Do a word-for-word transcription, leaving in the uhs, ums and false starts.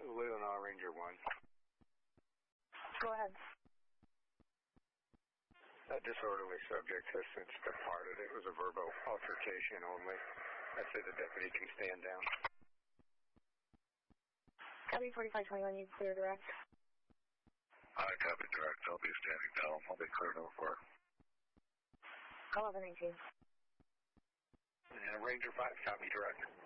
Leelanau Ranger one. Go ahead. A disorderly subject has since departed. It was a verbal altercation only. I'd say the deputy can stand down. Copy forty-five twenty-one, you clear direct. I copy direct. I'll be standing down. I'll be cleared over. eleven eighteen. And Ranger five, copy direct.